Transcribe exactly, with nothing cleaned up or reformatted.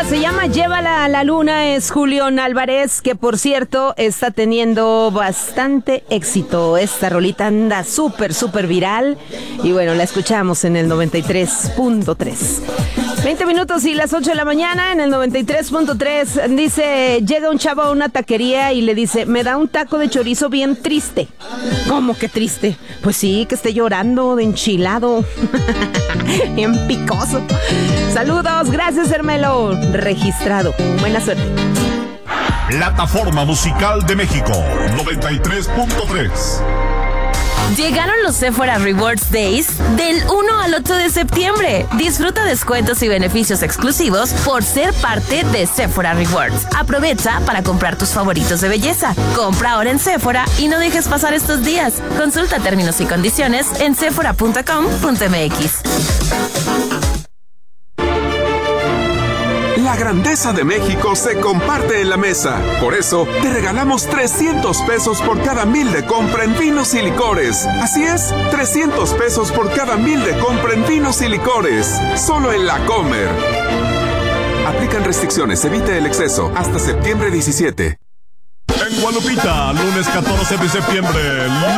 rola se llama Llévala a la luna, es Julián Álvarez, que por cierto está teniendo bastante éxito. Esta rolita anda súper, súper viral y bueno, la escuchamos en el noventa y tres punto tres. veinte minutos y las ocho de la mañana en el noventa y tres punto tres. Dice, llega un chavo a una taquería y le dice, me da un taco de chorizo bien triste. ¿Cómo que triste? Pues sí, que esté llorando de enchilado. Bien picoso. Saludos, gracias Hermelo. Registrado. Buena suerte. Plataforma Musical de México, noventa y tres punto tres. Llegaron los Sephora Rewards Days del uno al ocho de septiembre. Disfruta descuentos y beneficios exclusivos por ser parte de Sephora Rewards. Aprovecha para comprar tus favoritos de belleza. Compra ahora en Sephora y no dejes pasar estos días. Consulta términos y condiciones en sephora punto com punto m x. La grandeza de México se comparte en la mesa. Por eso, te regalamos trescientos pesos por cada mil de compra en vinos y licores. Así es, trescientos pesos por cada mil de compra en vinos y licores. Solo en La Comer. Aplican restricciones, evite el exceso. Hasta septiembre diecisiete. En Guadalupita, lunes catorce de septiembre.